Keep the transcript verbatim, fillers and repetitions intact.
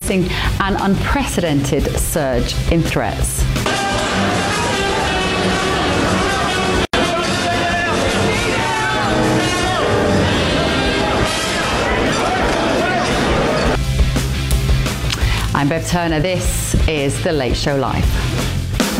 facing an unprecedented surge in threats. I'm Bev Turner. This is The Late Show Live.